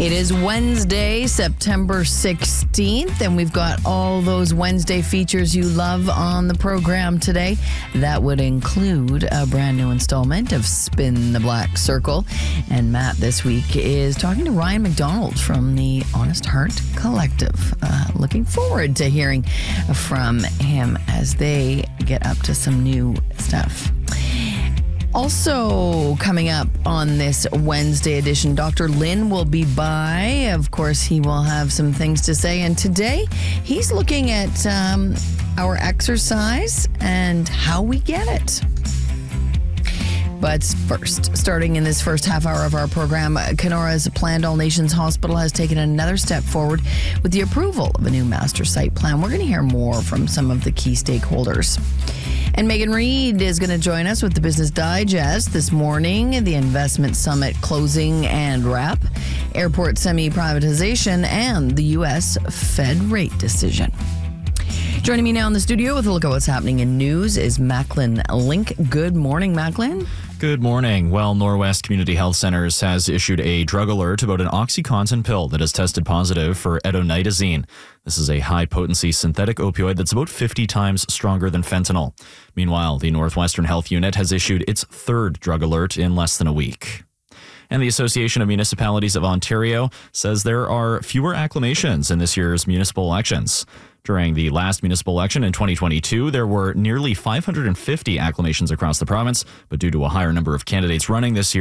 It is Wednesday, September 16th, and we've got all those Wednesday features you love on the program today. That would include a brand new installment of Spin the Black Circle. And Matt this week is talking to Ryan McDonald from the Honest Heart Collective. Looking forward to hearing from him as they get up to some new stuff. Also coming up on this Wednesday edition, Dr. Lynn will be by. Of course, he will have some things to say. And today, he's looking at our exercise and how we get it. But first, starting in this first half hour of our program, Kenora's Planned All Nations Hospital has taken another step forward with the approval of a new master site plan. We're going to hear more from some of the key stakeholders. And Megan Reid is going to join us with the Business Digest this morning, the Investment Summit closing and wrap, airport semi-privatization, and the U.S. Fed rate decision. Joining me now in the studio with a look at what's happening in news is Macklin Link. Good morning, Macklin. Good morning. Well, Norwest Community Health Centers has issued a drug alert about an OxyContin pill that has tested positive for etonidazine. This is a high-potency synthetic opioid that's about 50 times stronger than fentanyl. Meanwhile, the Northwestern Health Unit has issued its third drug alert in less than a week. And the Association of Municipalities of Ontario says there are fewer acclamations in this year's municipal elections. During the last municipal election in 2022, there were nearly 550 acclamations across the province, but due to a higher number of candidates running this year,